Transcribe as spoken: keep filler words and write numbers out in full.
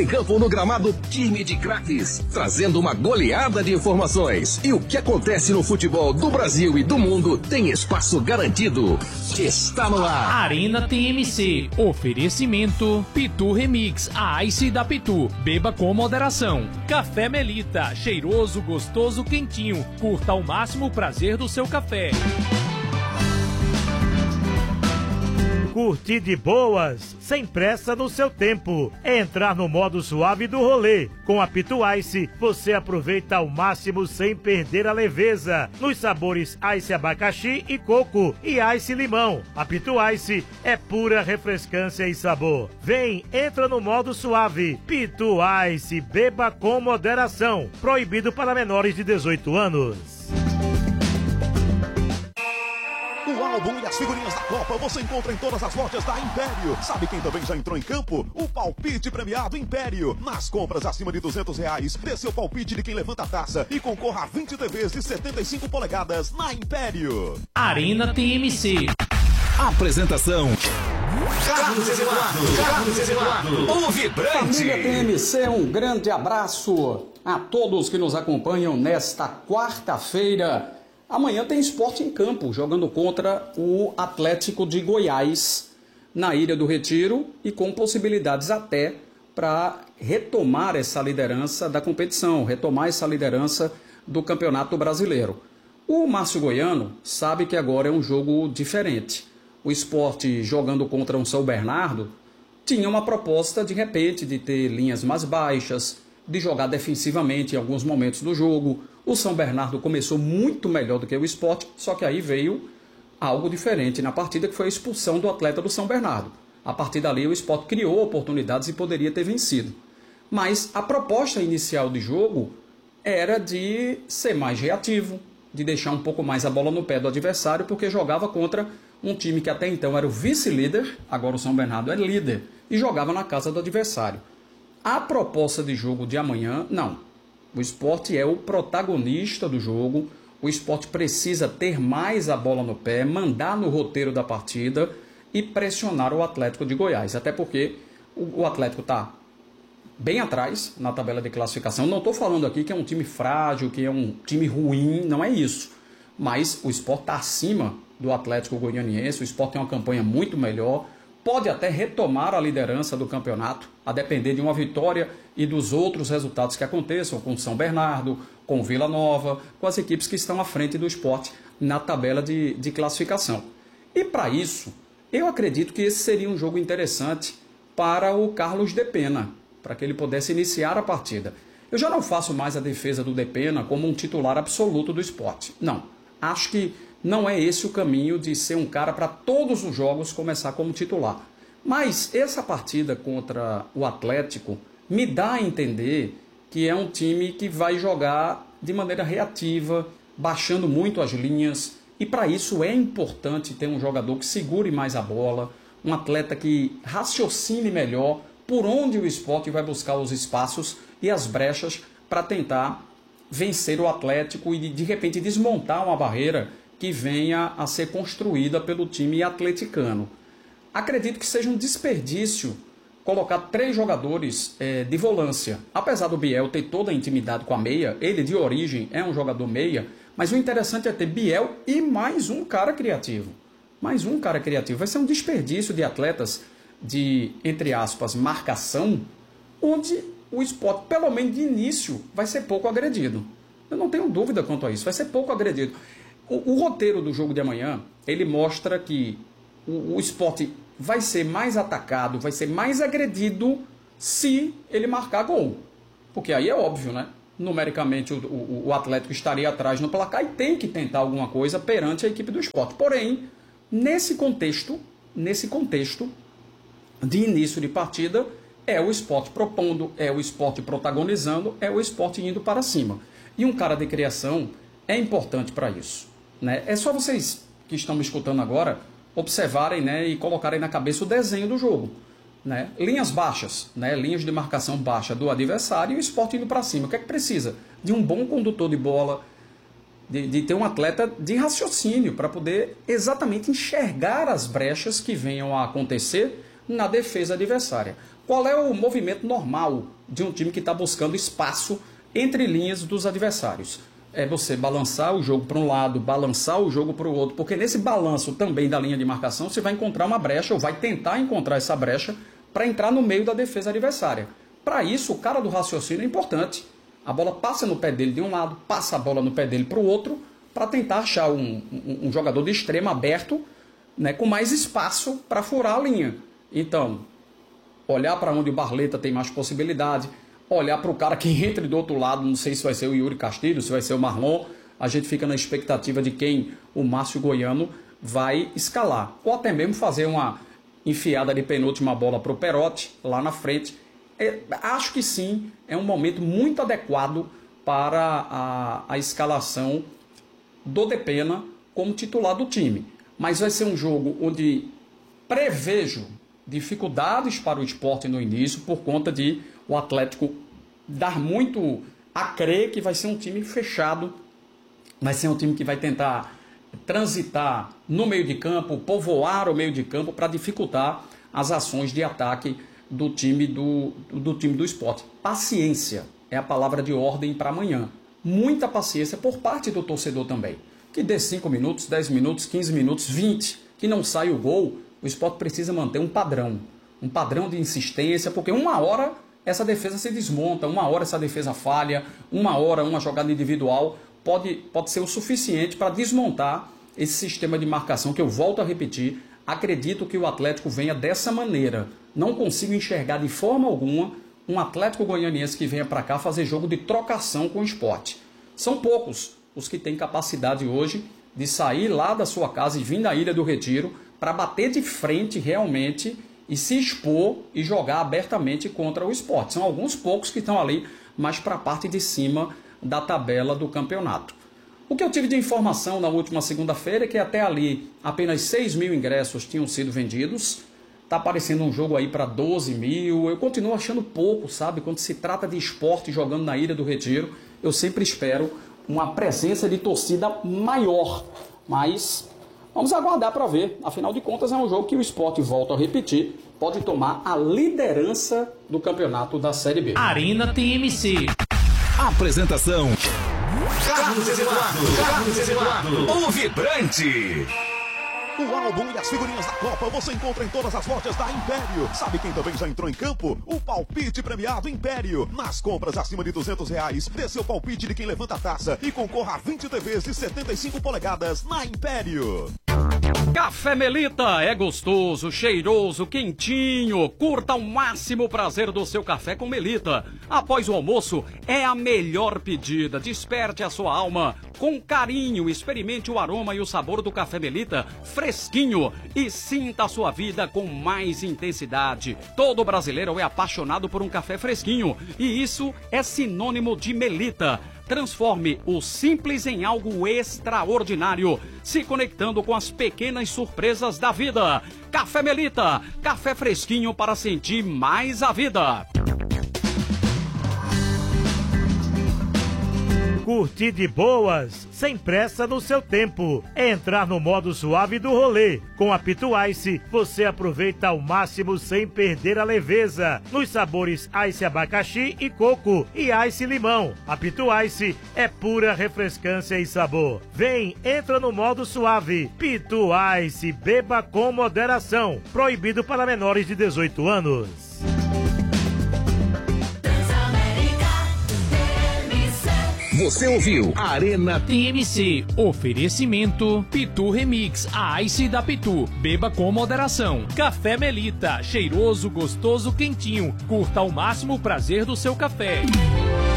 Em campo no gramado, time de craques, trazendo uma goleada de informações. E o que acontece no futebol do Brasil e do mundo tem espaço garantido. Está no ar. Arena T M C. Oferecimento Pitu Remix, a Ice da Pitu. Beba com moderação. Café Melita, cheiroso, gostoso, quentinho. Curta ao máximo o prazer do seu café. Curtir de boas, sem pressa no seu tempo. É entrar no modo suave do rolê. Com a Pitu Ice, você aproveita ao máximo sem perder a leveza. Nos sabores Ice abacaxi e coco e Ice limão. A Pitu Ice é pura refrescância e sabor. Vem, entra no modo suave. Pitu Ice, beba com moderação. Proibido para menores de dezoito anos. O álbum e as figurinhas da Copa você encontra em todas as lojas da Império. Sabe quem também já entrou em campo? O palpite premiado Império. Nas compras acima de duzentos reais, dê seu palpite de quem levanta a taça e concorra a vinte T Vs de setenta e cinco polegadas na Império. Arena T M C. Apresentação: Carlos Eduardo. Carlos Eduardo, o vibrante. Família T M C, um grande abraço a todos que nos acompanham nesta quarta-feira. Amanhã tem Sport em Campo, jogando contra o Atlético de Goiás, na Ilha do Retiro, e com possibilidades até para retomar essa liderança da competição, retomar essa liderança do Campeonato Brasileiro. O Márcio Goiano sabe que agora é um jogo diferente. O Sport, jogando contra um São Bernardo, tinha uma proposta, de repente, de ter linhas mais baixas, de jogar defensivamente em alguns momentos do jogo. O São Bernardo começou muito melhor do que o Sport, só que aí veio algo diferente na partida, que foi a expulsão do atleta do São Bernardo. A partir dali o Sport criou oportunidades e poderia ter vencido. Mas a proposta inicial de jogo era de ser mais reativo, de deixar um pouco mais a bola no pé do adversário, porque jogava contra um time que até então era o vice-líder, agora o São Bernardo é líder, e jogava na casa do adversário. A proposta de jogo de amanhã, não. O Sport é o protagonista do jogo, o Sport precisa ter mais a bola no pé, mandar no roteiro da partida e pressionar o Atlético de Goiás. Até porque o Atlético está bem atrás na tabela de classificação. Não estou falando aqui que é um time frágil, que é um time ruim, não é isso. Mas o Sport está acima do Atlético Goianiense, o Sport tem uma campanha muito melhor, pode até retomar a liderança do campeonato, a depender de uma vitória e dos outros resultados que aconteçam, com São Bernardo, com Vila Nova, com as equipes que estão à frente do Sport na tabela de, de classificação. E para isso, eu acredito que esse seria um jogo interessante para o Carlos Depena, para que ele pudesse iniciar a partida. Eu já não faço mais a defesa do Depena como um titular absoluto do Sport. Não, acho que não é esse o caminho de ser um cara para todos os jogos começar como titular. Mas essa partida contra o Atlético me dá a entender que é um time que vai jogar de maneira reativa, baixando muito as linhas. E para isso é importante ter um jogador que segure mais a bola, um atleta que raciocine melhor por onde o Sport vai buscar os espaços e as brechas para tentar vencer o Atlético e de repente desmontar uma barreira que venha a ser construída pelo time atleticano. Acredito que seja um desperdício colocar três jogadores é, de volância. Apesar do Biel ter toda a intimidade com a meia, ele de origem é um jogador meia, mas o interessante é ter Biel e mais um cara criativo. Mais um cara criativo. Vai ser um desperdício de atletas de, entre aspas, marcação, onde o Sport, pelo menos de início, vai ser pouco agredido. Eu não tenho dúvida quanto a isso, vai ser pouco agredido. O, o roteiro do jogo de amanhã, ele mostra que o, o Sport vai ser mais atacado, vai ser mais agredido se ele marcar gol. Porque aí é óbvio, né? Numericamente o, o, o Atlético estaria atrás no placar e tem que tentar alguma coisa perante a equipe do Sport. Porém, nesse contexto, nesse contexto de início de partida, é o Sport propondo, é o Sport protagonizando, é o Sport indo para cima. E um cara de criação é importante para isso, né? É só vocês que estão me escutando agora observarem, né, e colocarem na cabeça o desenho do jogo, né? Linhas baixas, né, linhas de marcação baixa do adversário e o Sport indo para cima. O que é que precisa? De um bom condutor de bola, de, de ter um atleta de raciocínio para poder exatamente enxergar as brechas que venham a acontecer na defesa adversária. Qual é o movimento normal de um time que está buscando espaço entre linhas dos adversários? É você balançar o jogo para um lado, balançar o jogo para o outro, porque nesse balanço também da linha de marcação você vai encontrar uma brecha, ou vai tentar encontrar essa brecha para entrar no meio da defesa adversária. Para isso, o cara do raciocínio é importante. A bola passa no pé dele de um lado, passa a bola no pé dele para o outro, para tentar achar um, um, um jogador de extremo aberto, né, com mais espaço para furar a linha. Então, olhar para onde o Barleta tem mais possibilidade, olhar para o cara que entra do outro lado, não sei se vai ser o Yuri Castilho, se vai ser o Marlon, a gente fica na expectativa de quem o Márcio Goiano vai escalar. Ou até mesmo fazer uma enfiada de penúltima bola para o Perotti, lá na frente. É, acho que sim, é um momento muito adequado para a, a escalação do Depena como titular do time. Mas vai ser um jogo onde prevejo dificuldades para o Sport no início, por conta de o Atlético dar muito a crer que vai ser um time fechado, vai ser um time que vai tentar transitar no meio de campo, povoar o meio de campo para dificultar as ações de ataque do time do, do time do Sport. Paciência é a palavra de ordem para amanhã. Muita paciência por parte do torcedor também. Que dê cinco minutos, dez minutos, quinze minutos, vinte, que não saia o gol, o Sport precisa manter um padrão. Um padrão de insistência, porque uma hora essa defesa se desmonta, uma hora essa defesa falha, uma hora uma jogada individual pode, pode ser o suficiente para desmontar esse sistema de marcação que eu volto a repetir. Acredito que o Atlético venha dessa maneira. Não consigo enxergar de forma alguma um Atlético Goianiense que venha para cá fazer jogo de trocação com o Sport. São poucos os que têm capacidade hoje de sair lá da sua casa e vir da Ilha do Retiro para bater de frente realmente e se expor e jogar abertamente contra o Sport. São alguns poucos que estão ali mais para a parte de cima da tabela do campeonato. O que eu tive de informação na última segunda-feira é que até ali apenas seis mil ingressos tinham sido vendidos. Está aparecendo um jogo aí para doze mil. Eu continuo achando pouco, sabe? Quando se trata de esporte jogando na Ilha do Retiro, eu sempre espero uma presença de torcida maior. Mas vamos aguardar para ver. Afinal de contas, é um jogo que o Sport, volta a repetir, pode tomar a liderança do campeonato da Série B. Arena T M C. Apresentação: Carlos Eduardo. Carlos Eduardo, o vibrante. O álbum e as figurinhas da Copa você encontra em todas as lojas da Império. Sabe quem também já entrou em campo? O palpite premiado Império. Nas compras acima de duzentos reais, dê seu palpite de quem levanta a taça e concorra a vinte T Vs de setenta e cinco polegadas na Império. Café Melita é gostoso, cheiroso, quentinho. Curta ao máximo o prazer do seu café com Melita. Após o almoço, é a melhor pedida. Desperte a sua alma com carinho. Experimente o aroma e o sabor do café Melita fresquinho e sinta a sua vida com mais intensidade. Todo brasileiro é apaixonado por um café fresquinho e isso é sinônimo de Melita. Transforme o simples em algo extraordinário, se conectando com as pequenas surpresas da vida. Café Melita, café fresquinho para sentir mais a vida. Curtir de boas, sem pressa no seu tempo. É entrar no modo suave do rolê. Com a Pitu Ice, você aproveita ao máximo sem perder a leveza. Nos sabores Ice abacaxi e coco e Ice limão. A Pitu Ice é pura refrescância e sabor. Vem, entra no modo suave. Pitu Ice, beba com moderação. Proibido para menores de dezoito anos. Você ouviu Arena T M C. Oferecimento Pitu Remix, a Ice da Pitu. Beba com moderação. Café Melita, cheiroso, gostoso, quentinho. Curta ao máximo o prazer do seu café.